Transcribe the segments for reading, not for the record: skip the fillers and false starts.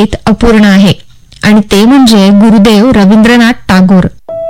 संगीत अपूर्ण आहे आणि ते म्हणजे गुरुदेव रवींद्रनाथ टागोर.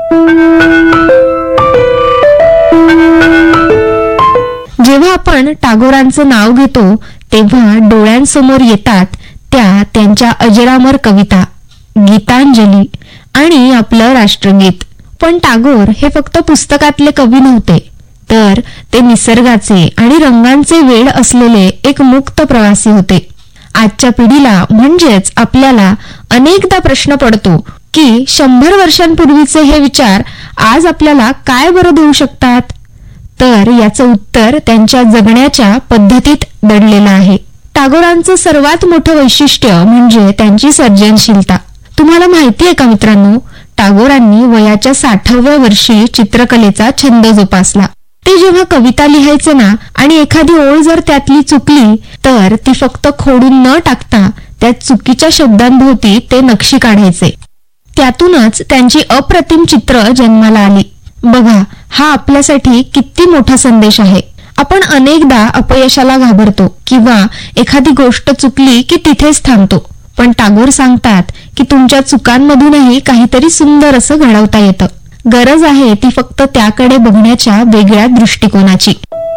जेव्हा आपण टागोरांचं नाव घेतो तेव्हा डोळ्यांसमोर येतात त्यांच्या अजरामर कविता, गीतांजली आणि आपलं राष्ट्रगीत. पण टागोर हे फक्त पुस्तकातले कवी नव्हते, तर ते निसर्गाचे आणि रंगांचे वेड असलेले एक मुक्त प्रवासी होते. आजच्या पिढीला म्हणजेच आपल्याला अनेकदा प्रश्न पडतो की 100 वर्षांपूर्वीचे हे विचार आज आपल्याला काय बरं देऊ शकतात? तर याचं उत्तर त्यांच्या जगण्याच्या पद्धतीत दडलेलं आहे. टागोरांचं सर्वात मोठं वैशिष्ट्य म्हणजे त्यांची सर्जनशीलता. तुम्हाला माहिती आहे का मित्रांनो, टागोरांनी वयाच्या 60व्या वर्षी चित्रकलेचा छंद जोपासला. ते जेव्हा कविता लिहायचे ना आणि एखादी ओळ जर त्यातली चुकली तर ती फक्त खोडून न टाकता त्या चुकीच्या शब्दांभोवती ते नक्षी काढायचे. त्यातूनच त्यांची अप्रतिम चित्र जन्माला आली. बघा, हा आपल्यासाठी किती मोठा संदेश आहे. आपण अनेकदा अपयशाला घाबरतो किंवा एखादी गोष्ट चुकली की तिथेच थांबतो, पण टागोर सांगतात की तुमच्या चुकांमधूनही काहीतरी सुंदर असं घडवता येतं. गरज आहे ती फक्त त्याकडे बघण्याच्या वेगळ्या दृष्टिकोनाची.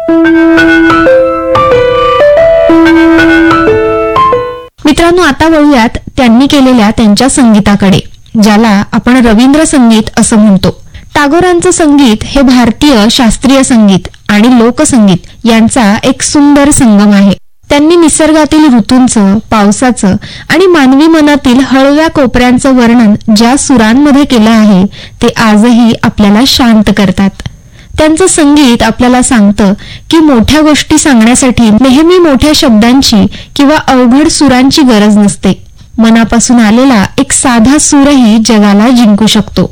मित्रांनो, आता वळूयात त्यांनी केलेल्या त्यांच्या संगीताकडे, ज्याला आपण रवींद्र संगीत असं म्हणतो. टागोरांचं संगीत हे भारतीय शास्त्रीय संगीत आणि लोकसंगीत यांचा एक सुंदर संगम आहे. त्यांनी निसर्गातील ऋतूंचं, पावसाचं आणि मानवी मनातील हळव्या कोपऱ्यांचं वर्णन ज्या सुरांमध्ये केलं आहे ते आजही आपल्याला शांत करतात. त्यांचं संगीत आपल्याला सांगतं की मोठ्या गोष्टी सांगण्यासाठी नेहमी मोठ्या शब्दांची किंवा अवघड सुरांची गरज नसते. मनापासून आलेला एक साधा सूरही जगाला जिंकू शकतो.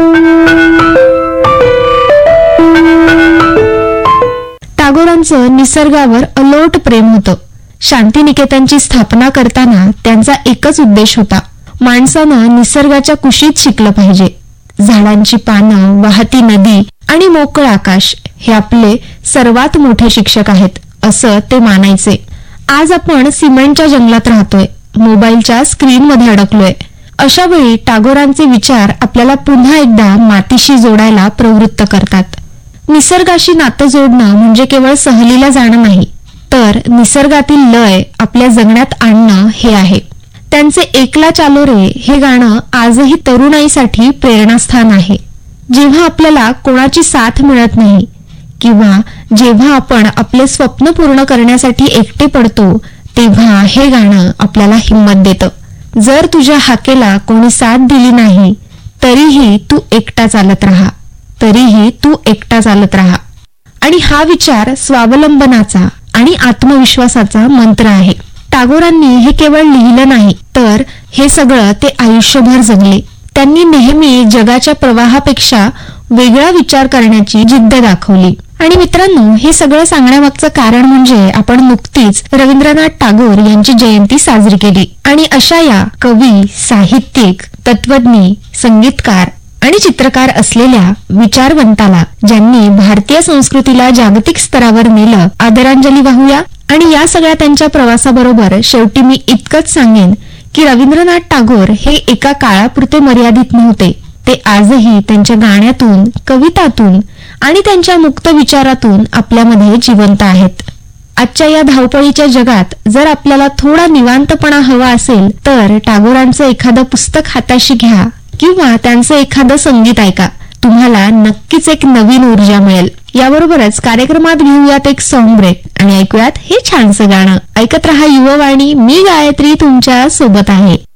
टागोरांचं निसर्गावर अलोट प्रेम होतं. शांतिनिकेतनची स्थापना करताना त्यांचा एकच उद्देश होता, माणसानं निसर्गाच्या कुशीत शिकलं पाहिजे. झाडांची पानं, वाहती नदी आणि मोकळं आकाश हे आपले सर्वात मोठे शिक्षक आहेत असं ते मानायचे. आज आपण सिमेंटच्या जंगलात राहतोय, मोबाईलच्या स्क्रीनमध्ये अडकलोय. अशा वेळी टागोरांचे विचार आपल्याला पुन्हा एकदा मातीशी जोडायला प्रवृत्त करतात. निसर्गाशी नातं जोडणं म्हणजे केवळ सहलीला जाणं नाही, तर निसर्गातील लय आपल्या जगण्यात आणणं हे आहे. त्यांचे एकला चालो रे हे गाणं आजही तरुणाईसाठी प्रेरणास्थान आहे. जेव्हा आपल्याला कोणाची साथ मिळत नाही किंवा जेव्हा आपण आपले स्वप्न पूर्ण करण्यासाठी एकटे पडतो तेव्हा हे गाणं आपल्याला हिंमत देतं. जर तुझ्या हाकेला कोणी साथ दिली नाही तरीही तू एकटा चालत राहा, तरीही तू एकटा चालत राहा. आणि हा विचार स्वावलंबनाचा आणि आत्मविश्वासाचा मंत्र आहे. टागोरांनी हे केवळ लिहिलं नाही, तर हे सगळं ते आयुष्यभर जगले. त्यांनी नेहमी जगाच्या प्रवाहापेक्षा वेगळा विचार करण्याची जिद्द दाखवली. आणि मित्रांनो, हे सगळं सांगण्यामागचं कारण म्हणजे आपण नुकतीच रवींद्रनाथ टागोर यांची जयंती साजरी केली आणि अशा या कवी, साहित्यिक, तत्वज्ञ, संगीतकार आणि चित्रकार असलेल्या विचारवंताला, ज्यांनी भारतीय संस्कृतीला जागतिक स्तरावर नेलं, आदरांजली वाहूया. आणि या सगळ्या त्यांच्या प्रवासाबरोबर शेवटी मी इतकंच सांगेन की रवींद्रनाथ टागोर हे एका काळापुरते मर्यादित नव्हते. ते आजही त्यांच्या गाण्यातून, कवितातून आणि त्यांच्या मुक्त विचारातून आपल्यामध्ये जिवंत आहेत. आजच्या या धावपळीच्या जगात जर आपल्याला थोडा निवांतपणा हवा असेल तर टागोरांचं एखादं पुस्तक हाताशी घ्या किंवा त्यांचं एखादं संगीत ऐका. तुम्हाला नक्कीच एक नवीन ऊर्जा मिळेल. याबरोबरच कार्यक्रमात घेऊयात एक सॉन्ग ब्रेक आणि ऐकूयात हे छानसं गाणं. ऐकत रहा युववाणी. मी गायत्री तुमच्या सोबत आहे.